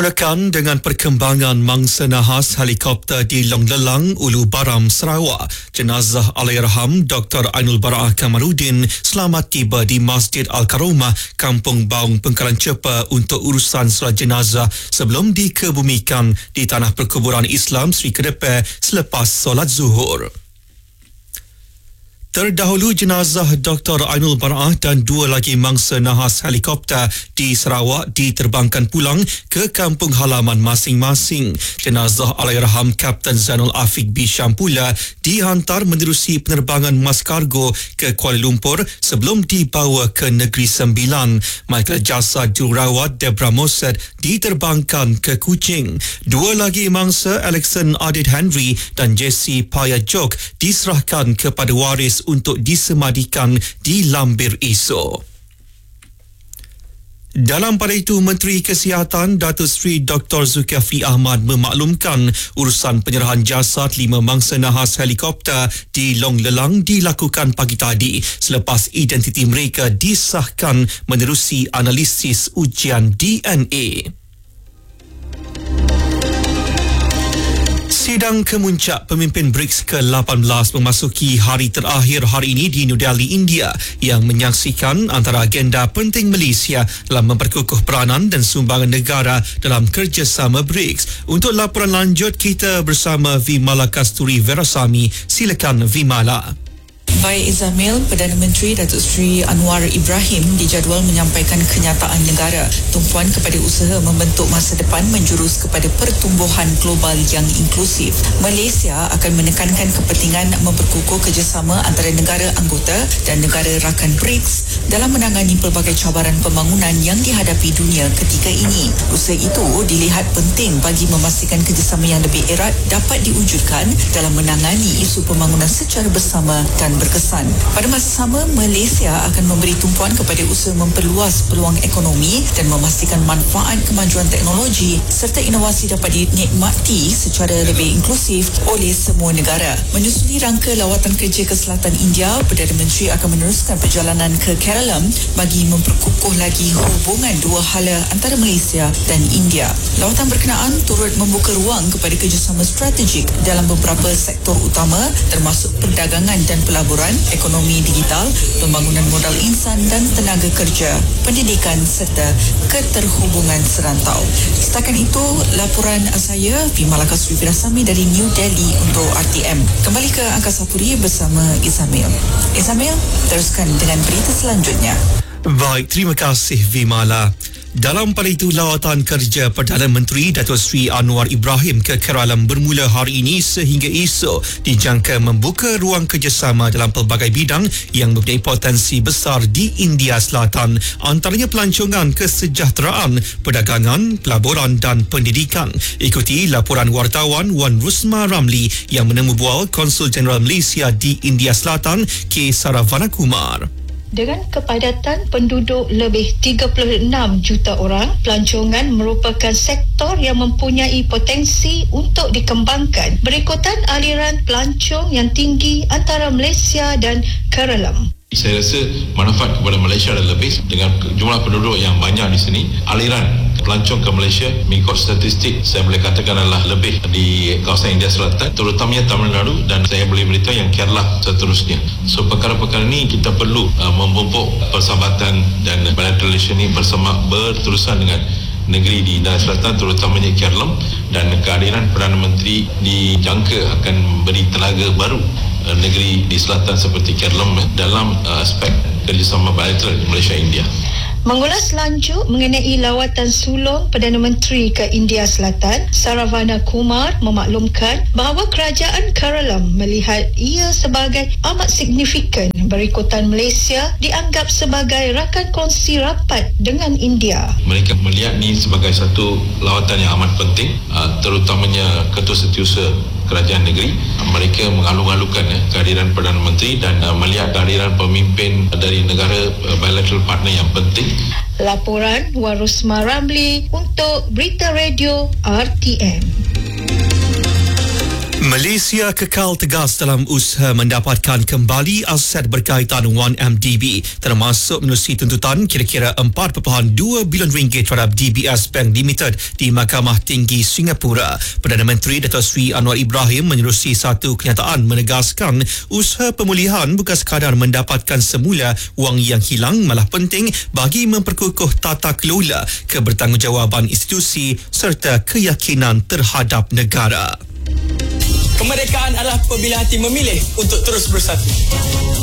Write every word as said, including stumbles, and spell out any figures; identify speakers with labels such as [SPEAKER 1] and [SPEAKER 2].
[SPEAKER 1] Rekan dengan perkembangan mangsa nahas helikopter di Long Lelang, Ulu Baram, Sarawak, jenazah Allahyarham Doktor Ainul Bara'ah Kamarudin selamat tiba di Masjid Al-Karomah, Kampung Baung, Pengkalan Cepa untuk urusan solat jenazah sebelum dikebumikan di Tanah Perkuburan Islam Sri Kedepe selepas solat zuhur. Terdahulu jenazah Doktor Ainul Bara'ah dan dua lagi mangsa nahas helikopter di Sarawak diterbangkan pulang ke kampung halaman masing-masing. Jenazah Allahyarham Kapten Zainul Afiq Bisham pula dihantar menerusi penerbangan mas kargo ke Kuala Lumpur sebelum dibawa ke Negeri Sembilan. Michael jasad jururawat Deborah Mossad diterbangkan ke Kuching. Dua lagi mangsa Alexon Adit Henry dan Jesse Payajok diserahkan kepada waris untuk disemadikan di Lambir esok. Dalam pada itu, Menteri Kesihatan Datuk Seri Doktor Zulkifli Ahmad memaklumkan urusan penyerahan jasad lima mangsa nahas helikopter di Long Lelang dilakukan pagi tadi selepas identiti mereka disahkan menerusi analisis ujian D N A. Sidang kemuncak pemimpin BRICS ke lapan belas memasuki hari terakhir hari ini di New Delhi, India yang menyaksikan antara agenda penting Malaysia dalam memperkukuh peranan dan sumbangan negara dalam kerjasama BRICS. Untuk laporan lanjut, kita bersama Vimala Kasturi Verasamy. Silakan Vimala.
[SPEAKER 2] Baik Izamil, Perdana Menteri Datuk Seri Anwar Ibrahim dijadual menyampaikan kenyataan negara tumpuan kepada usaha membentuk masa depan menjurus kepada pertumbuhan global yang inklusif. Malaysia akan menekankan kepentingan memperkukuh kerjasama antara negara anggota dan negara rakan BRICS dalam menangani pelbagai cabaran pembangunan yang dihadapi dunia ketika ini. Usaha itu dilihat penting bagi memastikan kerjasama yang lebih erat dapat diwujudkan dalam menangani isu pembangunan secara bersama dan berkesan. Pada masa sama, Malaysia akan memberi tumpuan kepada usaha memperluas peluang ekonomi dan memastikan manfaat kemajuan teknologi serta inovasi dapat dinikmati secara lebih inklusif oleh semua negara. Menyusuli rangka lawatan kerja ke selatan India, Perdana Menteri akan meneruskan perjalanan ke Kerala bagi memperkukuh lagi hubungan dua hala antara Malaysia dan India. Lawatan berkenaan turut membuka ruang kepada kerjasama strategik dalam beberapa sektor utama termasuk perdagangan dan pelaburan, ekonomi digital, pembangunan modal insan dan tenaga kerja, pendidikan serta keterhubungan serantau. Setakat itu, laporan saya Vimala Kasturi Verasamy dari New Delhi untuk R T M. Kembali ke Angkasa Puri bersama Izamil. Izamil, teruskan dengan berita selanjutnya.
[SPEAKER 1] Baik, terima kasih Vimala. Dalam pada itu, lawatan kerja Perdana Menteri Datuk Seri Anwar Ibrahim ke Kerala bermula hari ini sehingga esok dijangka membuka ruang kerjasama dalam pelbagai bidang yang mempunyai potensi besar di India Selatan, antaranya pelancongan kesejahteraan, perdagangan, pelaburan dan pendidikan. Ikuti laporan wartawan Wan Rusma Ramli yang menemu bual Konsul Jeneral Malaysia di India Selatan, K. Saravana Kumar.
[SPEAKER 3] Dengan kepadatan penduduk lebih tiga puluh enam juta orang, pelancongan merupakan sektor yang mempunyai potensi untuk dikembangkan berikutan aliran pelancong yang tinggi antara Malaysia dan Kerala.
[SPEAKER 4] Saya rasa manfaat kepada Malaysia adalah lebih dengan jumlah penduduk yang banyak di sini. Aliran pelancong ke Malaysia mengikut statistik saya boleh katakan adalah lebih di kawasan India Selatan, terutamanya Tamil Nadu, dan saya boleh beritahu yang Kerala seterusnya. So perkara-perkara ini kita perlu uh, memupuk persahabatan dan bilateral relation ini bersama berterusan dengan negeri di India Selatan, terutamanya Kerala, dan kehadiran Perdana Menteri dijangka akan beri tenaga baru uh, negeri di selatan seperti Kerala dalam uh, aspek kerjasama bilateral Malaysia-India.
[SPEAKER 3] Mengulas lanjut mengenai lawatan sulung Perdana Menteri ke India Selatan, Saravana Kumar memaklumkan bahawa kerajaan Kerala melihat ia sebagai amat signifikan berikutan Malaysia dianggap sebagai rakan kongsi rapat dengan India.
[SPEAKER 4] Mereka melihat ini sebagai satu lawatan yang amat penting, terutamanya Ketua Setiausaha Kerajaan Negeri. Mereka mengalu-alukan eh, kehadiran Perdana Menteri dan uh, melihat kehadiran pemimpin dari negara uh, bilateral partner yang penting.
[SPEAKER 3] Laporan Warusma Ramli untuk Berita Radio R T M.
[SPEAKER 1] Malaysia kekal tegas dalam usaha mendapatkan kembali aset berkaitan satu M D B, termasuk menerusi tuntutan kira-kira empat perpuluhan dua bilion ringgit terhadap D B S Bank Limited di Mahkamah Tinggi Singapura. Perdana Menteri Datuk Seri Anwar Ibrahim menerusi satu kenyataan menegaskan usaha pemulihan bukan sekadar mendapatkan semula wang yang hilang, malah penting bagi memperkukuh tata kelola, kebertanggungjawaban institusi serta keyakinan terhadap negara.
[SPEAKER 5] Kemerdekaan adalah apabila hati memilih untuk terus bersatu.